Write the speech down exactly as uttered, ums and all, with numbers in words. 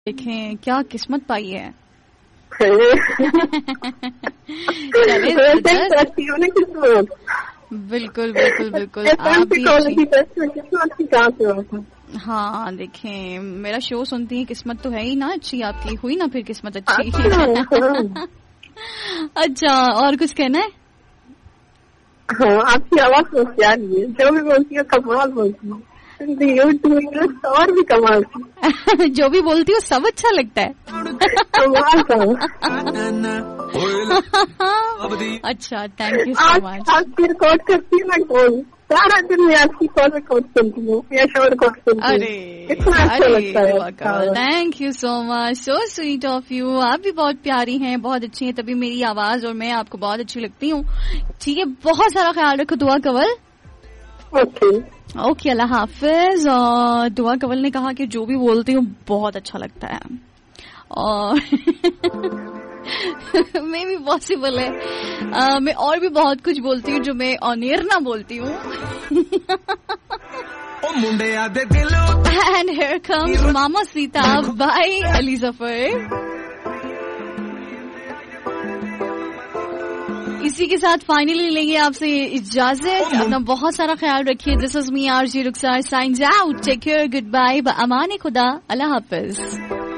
देखें क्या किस्मत पाई है। बिल्कुल बिल्कुल बिल्कुल आप भी अच्छी। हाँ देखें मेरा शो सुनती हैं, किस्मत तो है ही ना अच्छी, आपकी हुई ना फिर किस्मत अच्छी। अच्छा और कुछ कहना है? हाँ आपकी आवाज बहुत प्यारी है, जो भी बोलती है कमाल बोलती है, और भी कमाल। जो भी बोलती हो सब अच्छा लगता है। कमाल का। अच्छा थैंक यू सो मच। आपकी रिकॉर्ड करती हूँ मैं कॉल, सारा दिन मैं आपकी कॉल रिकॉर्ड सुनती हूँ या शो रिकॉर्ड सुनती हूँ। अरे इतना अच्छा लगता है। Thank you so much, so sweet of you. आप भी बहुत प्यारी हैं, बहुत अच्छी हैं, तभी मेरी आवाज और मैं आपको बहुत अच्छी लगती हूँ। ठीक है, बहुत सारा ख्याल रखो। दुआ कवल। ओके ओके अल्लाह हाफिज। और दुआ कवल ने कहा कि जो भी बोलती हूँ बहुत अच्छा लगता है और मैं भी पॉसिबल है आ, मैं और भी बहुत कुछ बोलती हूँ जो मैं ऑन एयर ना बोलती हूँ। And here comes mama Sita bye Ali Zafar. इसी के साथ फाइनली लेंगे आपसे इजाजत। अपना बहुत सारा ख्याल रखिए। This is me RJ Rukhsar science out. Take care, good bye, अमान खुदा, अल्लाह हाफिज।